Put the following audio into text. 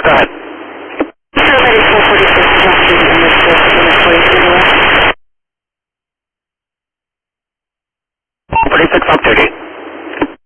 Go ahead. Ready 446 is off duty in this unit 43 to the left. 46 off duty.